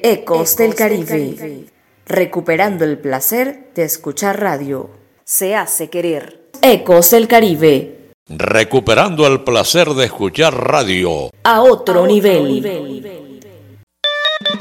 Ecos del Caribe. Recuperando el placer de escuchar radio. Se hace querer. Ecos del Caribe. Recuperando el placer de escuchar radio. A otro nivel.